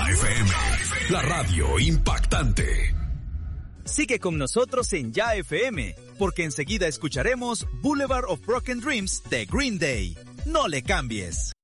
FM, la radio impactante. Sigue con nosotros en Ya FM, porque enseguida escucharemos Boulevard of Broken Dreams de Green Day. No le cambies.